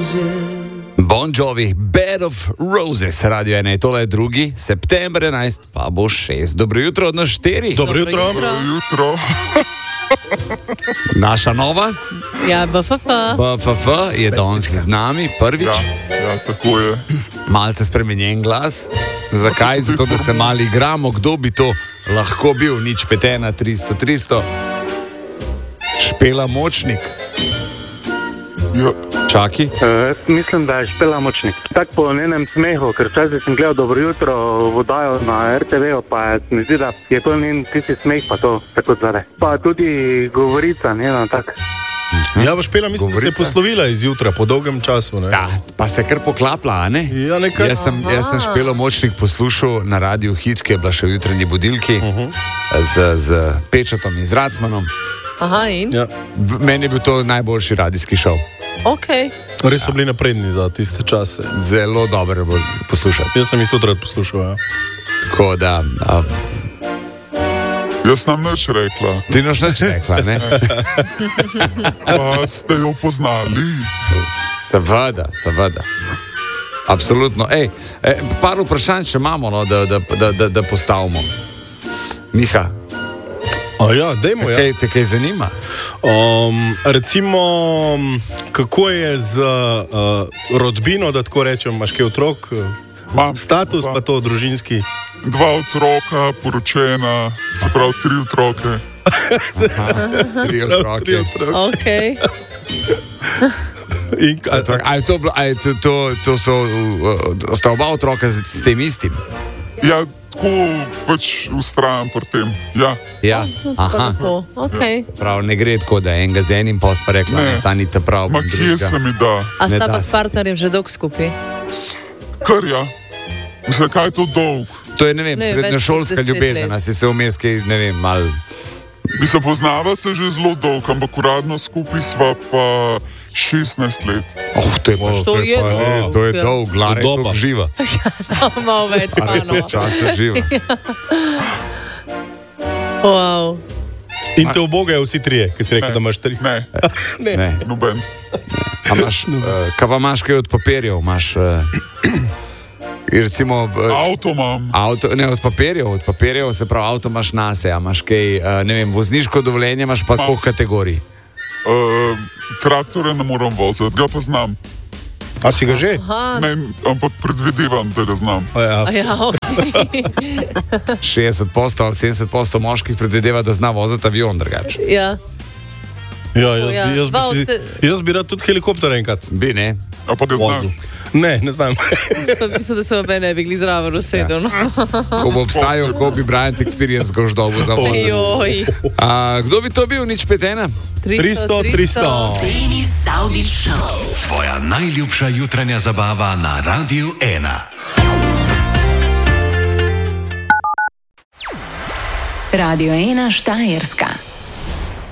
Bon Jovi, Bed of Roses, Radio 1, tole je 2. september 11, pa bo 6. Dobro jutro od nas 4. Dobro jutro. Naša nova? Ja, BFF je danes z nami, prvič. Ja, tako je. Malce spremenjen glas. Zakaj? Zato, da se malo igramo, kdo bi to lahko bil, nič 5, 300. Špela Močnik. Ja. Čaki. Mislim, da je Špela Močnik. Tako po njenem smehu, ker včasih sem gledal Dobro jutro vodajo na RTV-u, pa se mi zdi, da je to njen tisti smeh, pa to tako zare. Pa tudi govorica njena tak. Ja, pa Špela, mislim, da se je poslovila izjutra po dolgem času, ne? Ja, pa se kar poklapla, a ne? Ja, nekaj. Jaz sem Špelo Močnik poslušal na Radiu Hit, ki je bila še v jutranji budilki, z Pečatom in z Racmanom. Aha, in? Ja. Meni je bil to najboljši radijski šov. Ok. Res so bili napredni za tiste čase. Zelo dobro bo poslušati. Jaz sem jih tudi rad poslušal, ja. Tako da... Jaz nam nič rekla. Ti noš nič rekla, ne? Pa ste jo poznali? Seveda. Absolutno. Par vprašanj še imamo, no, da postavimo. Miha. Ja, dajmo, ja. Te kaj zanima? Recimo, kako je z rodbino, da tako rečem, imaš kaj otrok? Mam status pa to družinski? 2 otroka, poročena, se pravi 3 otroke. 3 otroke. Ok. To so sta oba otroka s tem istim? Ja, tako pač ustrajam pri tem. Ja. Aha. Okay. Prav, ne gre tako, da enega z enim pa rekla, da ta ni ta prav. Ma kje se mi da? A sta pa s partnerjem že dolgo skupaj? Kar ja. Zakaj je to dolg? To je, ne vem, srednjošolska ljubezen, a si se vmes kaj, ne vem, mal... Mislim, poznava se že zelo dolg, ampak uradno skupaj sva pa 16 let. To je dolg, Lara je dolg živa. Ja, malo več, malo. Časa živa. Wow. In te obogajo vsi 3, ki si rekel, da imaš 3? Ne. Noben. Kaj pa imaš kaj od papirjev? Imaš... Recimo, avto imam. Od papirjev, se pravi, avto imaš nase, a imaš kaj, ne vem, vozniško dovoljenje imaš pa koliko kategorij? Traktore ne moram voziti, ga pa znam. A si ga že? Ne, ampak predvidevam, da ga znam. Ja, okay. 60% ali 70% moških predvideva, da zna voziti avion drugače. Ja. Jaz bi rad tudi helikopter enkrat. Bi, ne? A pa ga znam? Ne znam. Pa mislim, da se obe ne bi zraven usedel. Ko bo obstajal, ko bi Bryant Experience groždovo za voziti. Kdo bi to bil? Nič 5, 1? 300. Denis Saudić Show. Tvoja najljubša jutranja zabava na Radiu 1. Radio 1 Štajerska.